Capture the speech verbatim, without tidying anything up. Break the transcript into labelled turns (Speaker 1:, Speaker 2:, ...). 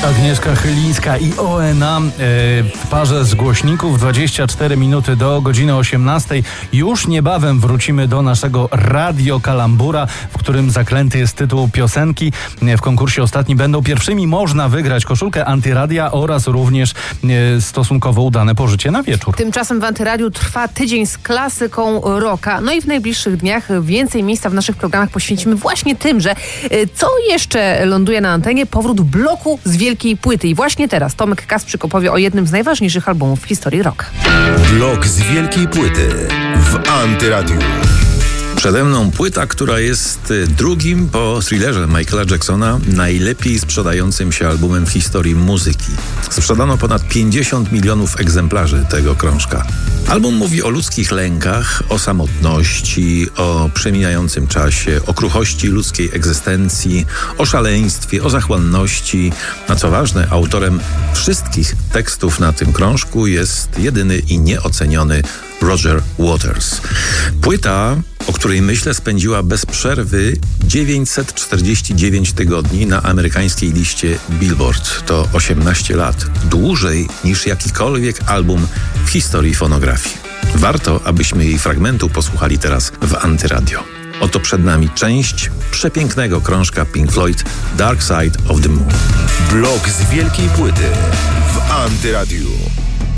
Speaker 1: Agnieszka Chylińska i O N A w parze z głośników. dwadzieścia cztery minuty do godziny osiemnastej. Już niebawem wrócimy do naszego Radio Kalambura, w którym zaklęty jest tytuł piosenki. W konkursie ostatnim będą pierwszymi można wygrać koszulkę Antyradia oraz również stosunkowo udane pożycie na wieczór.
Speaker 2: Tymczasem w Antyradiu trwa tydzień z klasyką rocka. No i w najbliższych dniach więcej miejsca w naszych programach poświęcimy właśnie tym, że co jeszcze ląduje na antenie? Powrót bloku z wielkiej płyty. I właśnie teraz Tomek Kasprzyk opowie o jednym z najważniejszych albumów w historii rocka.
Speaker 3: Blok z wielkiej płyty w Antyradiu.
Speaker 4: Przede mną płyta, która jest drugim po thrillerze Michaela Jacksona najlepiej sprzedającym się albumem w historii muzyki. Sprzedano ponad pięćdziesiąt milionów egzemplarzy tego krążka. Album mówi o ludzkich lękach, o samotności, o przemijającym czasie, o kruchości ludzkiej egzystencji, o szaleństwie, o zachłanności. A co ważne, autorem wszystkich tekstów na tym krążku jest jedyny i nieoceniony Roger Waters. Płyta, o której myślę, spędziła bez przerwy dziewięćset czterdzieści dziewięć tygodni na amerykańskiej liście Billboard. To osiemnaście lat. Dłużej niż jakikolwiek album w historii fonografii. Warto, abyśmy jej fragmentu posłuchali teraz w Antyradio. Oto przed nami część przepięknego krążka Pink Floyd Dark Side of the Moon.
Speaker 3: Blok z wielkiej płyty w Antyradiu.